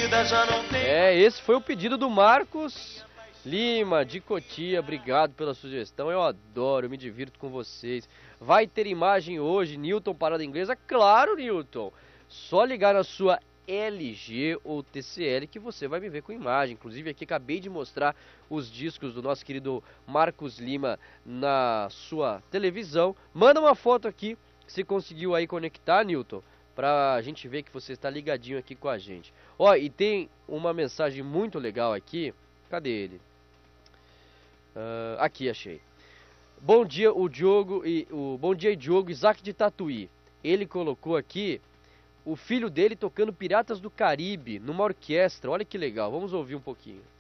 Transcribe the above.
vida já não tem. Esse foi o pedido do Marcos Lima, de Cotia. Obrigado pela sugestão, eu adoro, eu me divirto com vocês. Vai ter imagem hoje, Newton Parada Inglesa? Claro, Newton. Só ligar na sua LG ou TCL que você vai me ver com imagem. Inclusive aqui acabei de mostrar os discos do nosso querido Marcos Lima na sua televisão. Manda uma foto aqui, se conseguiu aí conectar, Newton, pra gente ver que você está ligadinho aqui com a gente. Ó, e tem uma mensagem muito legal aqui. Cadê ele? Aqui, achei. Bom dia, bom dia, Diogo, Isaac de Tatuí. Ele colocou aqui o filho dele tocando Piratas do Caribe numa orquestra. Olha que legal, vamos ouvir um pouquinho.